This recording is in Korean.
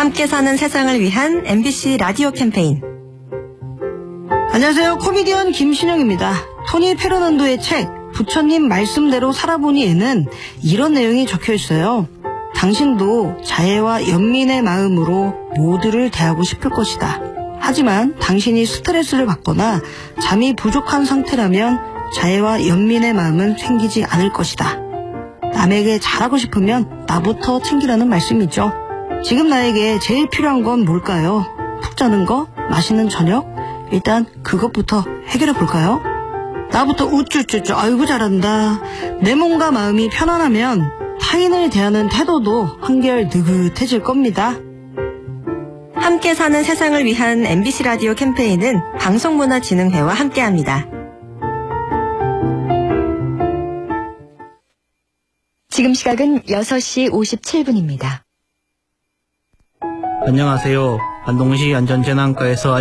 함께 사는 세상을 위한 MBC 라디오 캠페인. 안녕하세요. 코미디언 김신영입니다. 토니 페르난도의 책 부처님 말씀대로 살아보니에는 이런 내용이 적혀 있어요. 당신도 자애와 연민의 마음으로 모두를 대하고 싶을 것이다. 하지만 당신이 스트레스를 받거나 잠이 부족한 상태라면 자애와 연민의 마음은 생기지 않을 것이다. 남에게 잘하고 싶으면 나부터 챙기라는 말씀이죠. 지금 나에게 제일 필요한 건 뭘까요? 푹 자는 거? 맛있는 저녁? 일단 그것부터 해결해 볼까요? 나부터 우쭈쭈쭈 아이고 잘한다. 내 몸과 마음이 편안하면 타인을 대하는 태도도 한결 느긋해질 겁니다. 함께 사는 세상을 위한 MBC 라디오 캠페인은 방송문화진흥회와 함께합니다. 지금 시각은 6시 57분입니다. 안녕하세요. 안동시 안전재난과에서